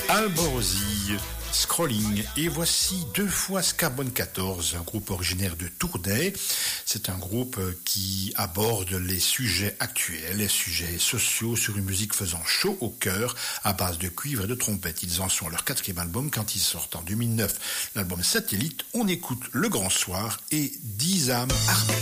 Alborosie, Scrolling, et voici deux fois Scarbone 14, un groupe originaire de Tournai. C'est un groupe qui aborde les sujets actuels, les sujets sociaux sur une musique faisant chaud au cœur à base de cuivre et de trompette. Ils en sont à leur 4e album quand ils sortent en 2009 l'album Satellite. On écoute Le Grand Soir et 10 âmes armées.